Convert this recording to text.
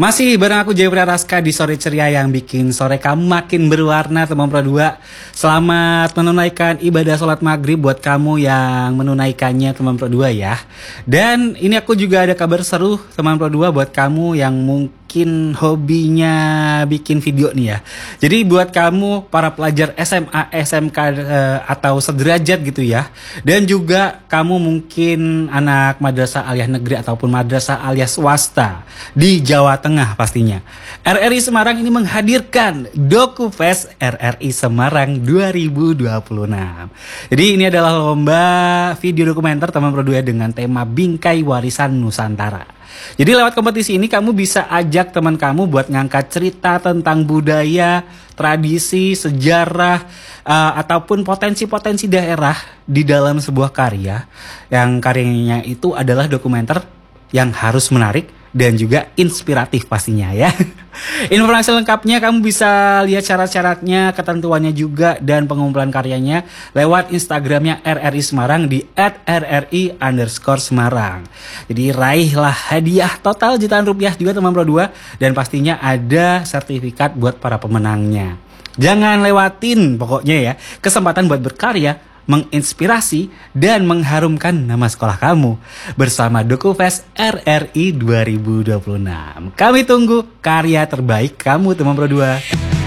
Masih bareng aku Jaya Raska di Sore Ceria yang bikin sore kamu makin berwarna teman Pro 2. Selamat menunaikan ibadah sholat maghrib buat kamu yang menunaikannya teman Pro 2 ya. Dan ini aku juga ada kabar seru teman Pro 2 buat kamu yang mungkin hobinya bikin video nih ya. Jadi buat kamu para pelajar SMA, SMK atau sederajat gitu ya. Dan juga kamu mungkin anak madrasah aliyah negeri ataupun madrasah aliyah swasta di Jawa Tengah pastinya. RRI Semarang ini menghadirkan DokuFest RRI Semarang 2026. Jadi ini adalah lomba video dokumenter teman Pro 2 dengan tema Bingkai Warisan Nusantara. Jadi lewat kompetisi ini kamu bisa ajak teman kamu buat ngangkat cerita tentang budaya, tradisi, sejarah, ataupun potensi-potensi daerah di dalam sebuah karya. Yang karyanya itu adalah dokumenter yang harus menarik dan juga inspiratif pastinya ya. Informasi lengkapnya kamu bisa lihat syarat-syaratnya, ketentuannya juga, dan pengumpulan karyanya lewat Instagramnya RRI Semarang di @rri_Semarang. Jadi raihlah hadiah total jutaan rupiah juga teman Pro 2, dan pastinya ada sertifikat buat para pemenangnya. Jangan lewatin pokoknya ya kesempatan buat berkarya, menginspirasi, dan mengharumkan nama sekolah kamu bersama DokuFest RRI 2026. Kami tunggu karya terbaik kamu teman Pro 2.